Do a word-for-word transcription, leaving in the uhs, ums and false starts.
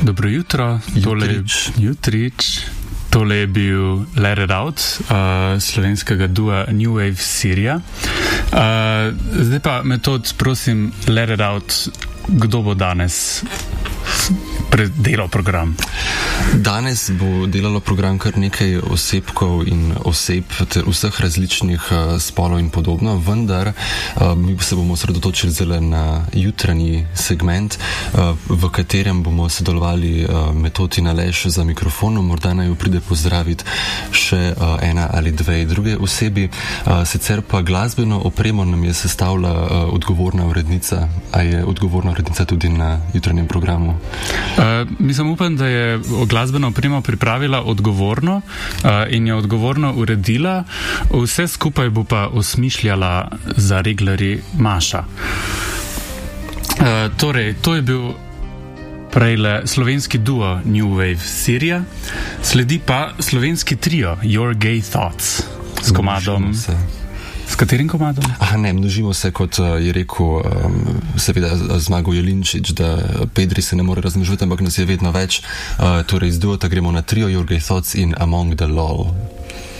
Dobro jutro, tole jutrič. Tole je bil Let It Out, uh, slovenskega dua New Wave Syria. Uh, zdaj pa, Metod, prosim, Let It Out, kdo bo danes delal program? Danes bo delalo program kar nekaj osebkov in oseb ter vseh različnih uh, spolov in podobno, vendar uh, mi se bomo osredotočili zelo na jutranji segment, uh, v katerem bomo sodelovali uh, Metod in Aleš za mikrofonom, morda naj jo pride pozdraviti še uh, ena ali dve druge osebi. Uh, sicer pa glasbeno opremo nam je sestavila uh, odgovorna urednica, a je odgovorna urednica tudi na jutranjem programu? Uh, mislim, upam, da je glasbeno opremo pripravila odgovorno uh, in je odgovorno uredila, vse skupaj bo pa osmišljala za reglerji Maša. Uh, torej, to je bil prejle slovenski duo New Wave Syria, sledi pa slovenski trio Your Gay Thoughts s komadom... S katerim komadom? Aha, ne, množimo se, kot uh, je rekel um, seveda Zmago Jelinčič, da Pedri se ne more razmnožiti, ampak nas je vedno več. Uh, torej, iz duota gremo na trio Your Gay Thoughts in Among the Lol.